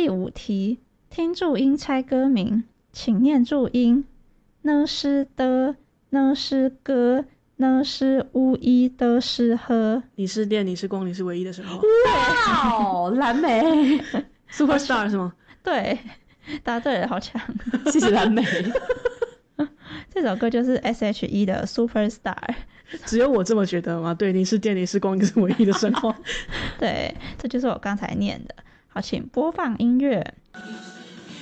第5题，听注音猜歌名，请念注音。呢是的，呢是歌，呢是巫医的是喝。 你是电，你是光，你是唯一的神话。 哇哦，蓝莓 Superstar 是吗？ 对，答对了，好强。 谢谢蓝莓。 这首歌就是 S.H.E 的 Superstar。 只有我这么觉得吗？对，你是电，你是光，你是唯一的神话。 对，这就是我刚才念的。好，请播放音乐。